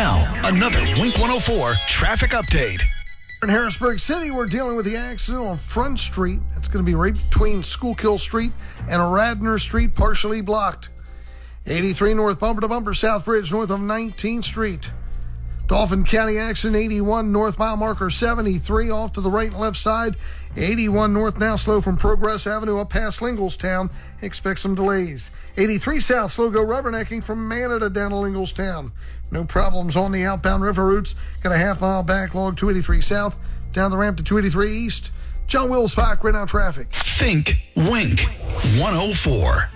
Now, another Wink 104 traffic update. In Harrisburg City, we're dealing with the accident on Front Street. It's going to be right between Schuylkill Street and Radnor Street, partially blocked. 83 north bumper to bumper, South Bridge north of 19th Street. Dauphin County accident, 81 north mile marker 73 off to the right and left side. 81 north now slow from Progress Avenue up past Linglestown. Expect some delays. 83 south slow go rubbernecking from Manada down to Linglestown. No problems on the outbound river routes. Got a half-mile backlog 283 south down the ramp to 283 east. John Wills Park, right now traffic. Think Wink 104.